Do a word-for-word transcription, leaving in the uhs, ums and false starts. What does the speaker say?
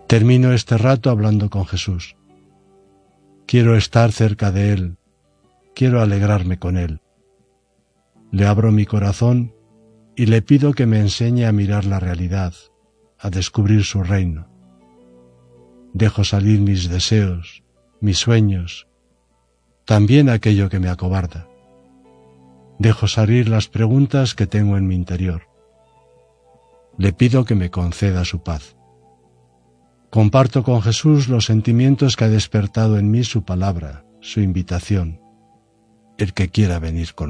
Termino este rato hablando con Jesús. Quiero estar cerca de Él, quiero alegrarme con Él. Le abro mi corazón y le pido que me enseñe a mirar la realidad, a descubrir su reino. Dejo salir mis deseos, mis sueños, también aquello que me acobarda. Dejo salir las preguntas que tengo en mi interior. Le pido que me conceda su paz. Comparto con Jesús los sentimientos que ha despertado en mí su palabra, su invitación, el que quiera venir conmigo.